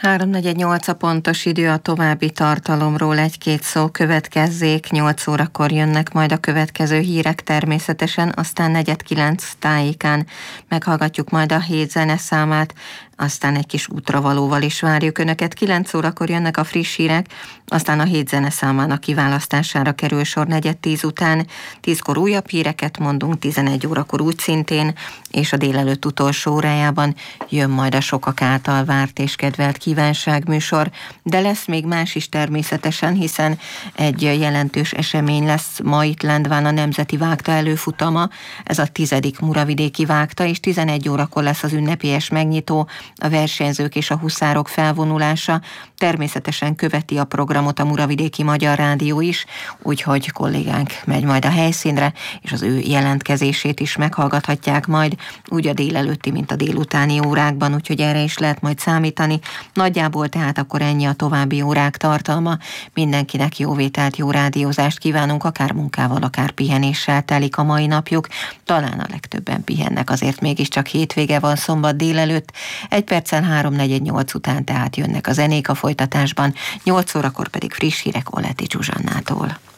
3:48 a pontos idő, a további tartalomról egy-két szó következzék. 8 órakor jönnek majd a következő hírek természetesen, aztán 8:45 tájékán meghallgatjuk majd a hét zeneszámát, aztán egy kis útravalóval is várjuk Önöket. 9 órakor jönnek a friss hírek, aztán a hét zeneszámának kiválasztására kerül sor 9:10 után. 10-kor újabb híreket mondunk, 11 órakor úgy szintén, és a délelőtt utolsó órájában jön majd a sokak által várt és kedvelt kívánságműsor, de lesz még más is természetesen, hiszen egy jelentős esemény lesz ma itt Lendván, a Nemzeti Vágta előfutama, ez a 10. Muravidéki Vágta, és 11 órakor lesz az ünnepélyes megnyitó, a versenyzők és a huszárok felvonulása. Természetesen követi a programot a Muravidéki Magyar Rádió is, úgyhogy kollégánk megy majd a helyszínre, és az ő jelentkezését is meghallgathatják majd, úgy a délelőtti, mint a délutáni órákban, úgyhogy erre is lehet majd számítani. Nagyjából tehát akkor ennyi a további órák tartalma. Mindenkinek jó vételt, jó rádiózást kívánunk, akár munkával, akár pihenéssel telik a mai napjuk. Talán a legtöbben pihennek, azért mégiscsak hétvége van szombat délelőtt. 1 perccel 3:48 után tehát jönnek a zenék a folytatásban, 8 órakor pedig friss hírek Oleti Zsuzsannától.